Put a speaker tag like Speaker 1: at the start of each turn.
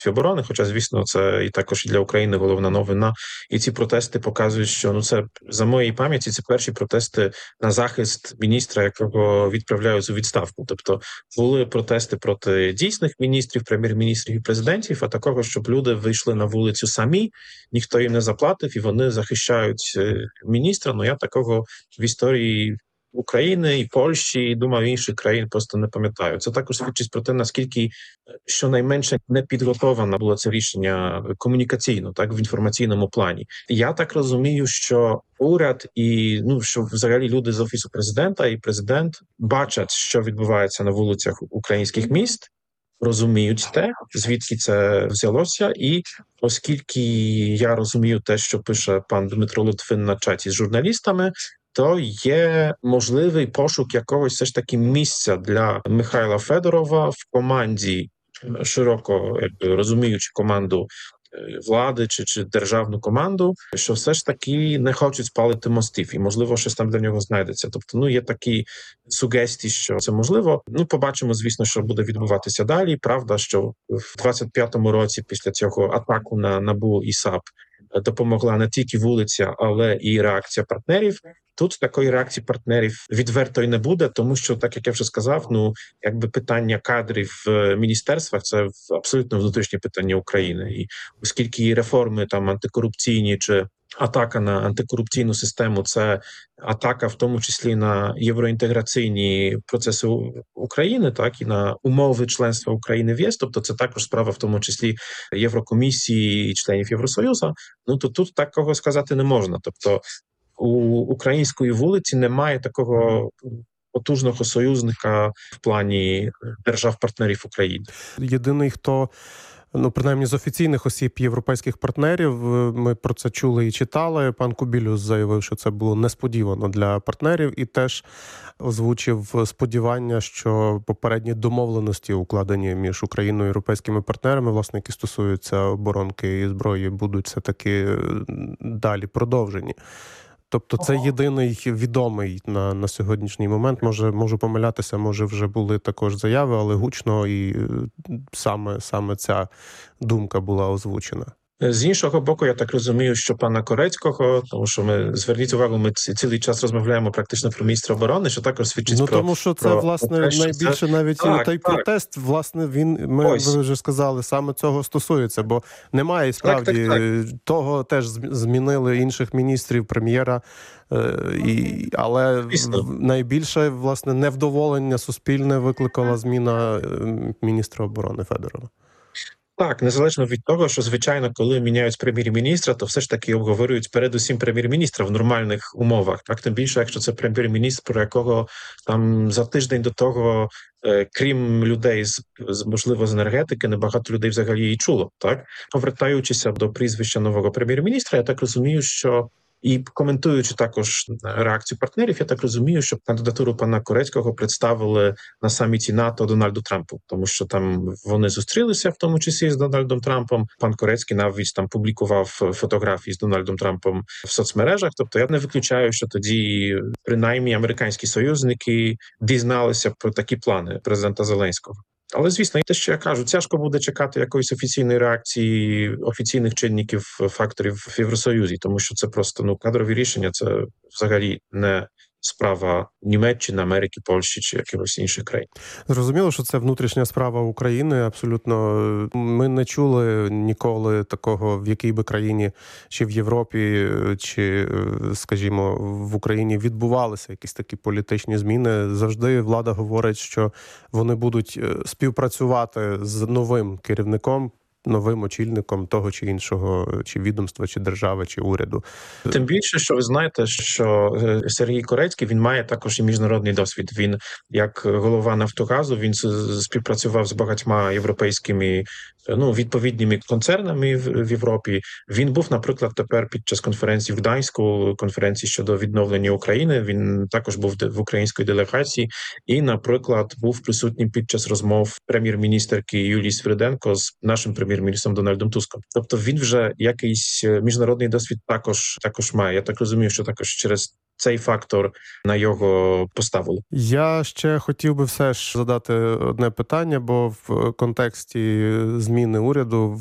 Speaker 1: оборони, хоча, звісно, це і також і для України головна новина. І ці протести показують, що це, за моєї пам'яті, це перші протести на захист міністра, якого відправляють у відставку. Тобто були протести проти дійсних міністрів, прем'єр-міністрів і президентів, а такого, щоб люди вийшли на вулицю самі, ніхто їм не заплатив, і вони захищають міністра. Я такого в історії України і Польщі, і, думаю, інших країн просто не пам'ятаю. Це також свідчить про те, наскільки щонайменше не підготоване було це рішення комунікаційно, так, в інформаційному плані. Я так розумію, що уряд і що взагалі люди з офісу президента і президент бачать, що відбувається на вулицях українських міст, розуміють те, звідки це взялося, і оскільки я розумію те, що пише пан Дмитро Литвин на чаті з журналістами, то є можливий пошук якогось все ж таки місця для Михайла Федорова в команді, широко розуміючи команду влади чи державну команду, що все ж таки не хочуть спалити мостів, і можливо щось там для нього знайдеться. Тобто, є такі сугестії, що це можливо. Побачимо, звісно, що буде відбуватися далі. Правда, що в 25-му році після цього атаку на НАБУ і САП допомогла не тільки вулиця, але і реакція партнерів. Тут такої реакції партнерів відверто й не буде, тому що, так як я вже сказав, питання кадрів в міністерствах – це абсолютно внутрішнє питання України. І оскільки реформи там антикорупційні чи атака на антикорупційну систему – це атака в тому числі на євроінтеграційні процеси України, так, і на умови членства України в ЄС, тобто це також справа в тому числі Єврокомісії і членів Євросоюзу, то тут такого сказати не можна. Тобто у української вулиці немає такого потужного союзника в плані держав-партнерів України.
Speaker 2: Єдиний, хто, принаймні з офіційних осіб європейських партнерів, ми про це чули і читали, пан Кубілюс заявив, що це було несподівано для партнерів і теж озвучив сподівання, що попередні домовленості, укладені між Україною і європейськими партнерами, власне, які стосуються оборонки і зброї, будуть все-таки далі продовжені. Тобто це єдиний відомий на сьогоднішній момент. Можу помилятися, може вже були також заяви, але гучно і саме ця думка була озвучена.
Speaker 1: З іншого боку, я так розумію, що пана Корецького, тому що зверніть увагу, ми цілий час розмовляємо практично про міністра оборони, що також свідчить про...
Speaker 2: тому що це, власне, найбільше навіть той протест, власне, ви вже сказали, саме цього стосується, бо немає, справді, того теж змінили інших міністрів, прем'єра, але найбільше, власне, невдоволення суспільне викликала зміна міністра оборони Федорова.
Speaker 1: Так, незалежно від того, що, звичайно, коли міняють прем'єр-міністра, то все ж таки обговорюють передусім прем'єр-міністра в нормальних умовах. Так, тим більше, якщо це прем'єр-міністр, про якого там за тиждень до того, крім людей можливо, з енергетики, небагато людей взагалі і чуло. Так, повертаючися до прізвища нового прем'єр-міністра, я так розумію, що і коментуючи також реакцію партнерів, я так розумію, що кандидатуру пана Корецького представили на саміті НАТО Дональду Трампу, тому що там вони зустрілися, в тому числі з Дональдом Трампом. Пан Корецький навіть там публікував фотографії з Дональдом Трампом в соцмережах. Тобто я не виключаю, що тоді принаймні американські союзники дізналися про такі плани президента Зеленського. Але, звісно, те, що я кажу, тяжко буде чекати якоїсь офіційної реакції офіційних чинників, факторів в Євросоюзі, тому що це просто кадрові рішення, це взагалі не справа Німеччини, Америки, Польщі чи якихось інших країн.
Speaker 2: Зрозуміло, що це внутрішня справа України, абсолютно. Ми не чули ніколи такого, в якій би країні, чи в Європі, чи, скажімо, в Україні відбувалися якісь такі політичні зміни. Завжди влада говорить, що вони будуть співпрацювати з новим керівником, новим очільником того чи іншого, чи відомства, чи держави, чи уряду.
Speaker 1: Тим більше, що ви знаєте, що Сергій Корецький, він має також і міжнародний досвід. Він, як голова Нафтогазу, він співпрацював з багатьма європейськими відповідними концернами в Європі. Він був, наприклад, тепер під час конференції в Гданську, конференції щодо відновлення України, він також був в українській делегації і, наприклад, був присутнім під час розмов прем'єр-міністерки Юлії Свириденко з нашим прем'єр-міністром Дональдом Туском. Тобто він вже якийсь міжнародний досвід також має. Я так розумію, що також через цей фактор на його поставило.
Speaker 2: Я ще хотів би все ж задати одне питання, бо в контексті зміни уряду